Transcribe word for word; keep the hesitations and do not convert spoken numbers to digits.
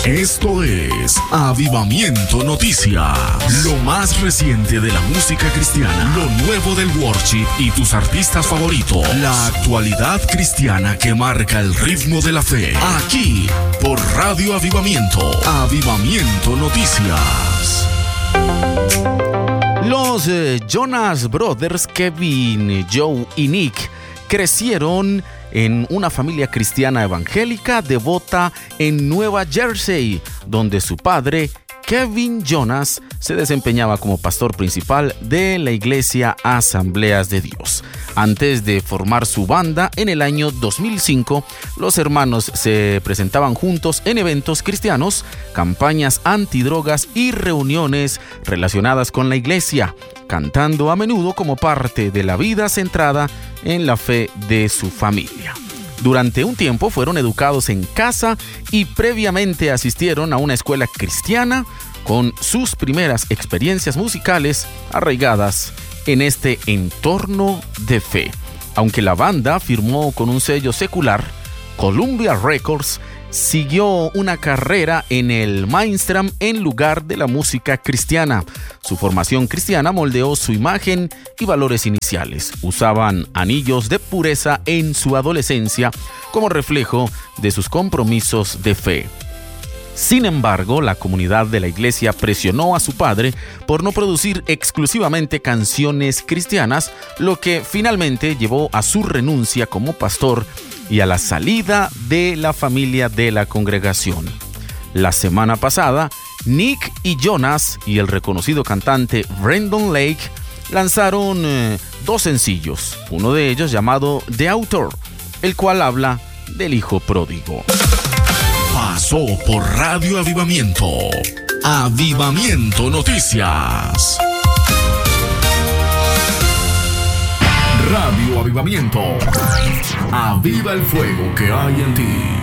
Esto es Avivamiento Noticias. Lo más reciente de la música cristiana, lo nuevo del worship y tus artistas favoritos. La actualidad cristiana que marca el ritmo de la fe. Aquí, por Radio Avivamiento. Avivamiento Noticias. Los eh, Jonas Brothers, Kevin, Joe y Nick, crecieron en una familia cristiana evangélica devota en Nueva Jersey, donde su padre, Kevin Jonas, se desempeñaba como pastor principal de la iglesia Asambleas de Dios. Antes de formar su banda en el año dos mil cinco, los hermanos se presentaban juntos en eventos cristianos, campañas antidrogas y reuniones relacionadas con la iglesia, cantando a menudo como parte de la vida centrada en la fe de su familia. Durante un tiempo fueron educados en casa y previamente asistieron a una escuela cristiana, con sus primeras experiencias musicales arraigadas en este entorno de fe. Aunque la banda firmó con un sello secular, Columbia Records siguió una carrera en el mainstream en lugar de la música cristiana. Su formación cristiana moldeó su imagen y valores iniciales. Usaban anillos de pureza en su adolescencia como reflejo de sus compromisos de fe. Sin embargo, la comunidad de la iglesia presionó a su padre por no producir exclusivamente canciones cristianas, lo que finalmente llevó a su renuncia como pastor y a la salida de la familia de la congregación. La semana pasada, Nick y Jonas y el reconocido cantante Brandon Lake lanzaron eh, dos sencillos, uno de ellos llamado The Author, el cual habla del hijo pródigo. Pasó por Radio Avivamiento. Avivamiento Noticias. Radio Avivamiento. Aviva el fuego que hay en ti.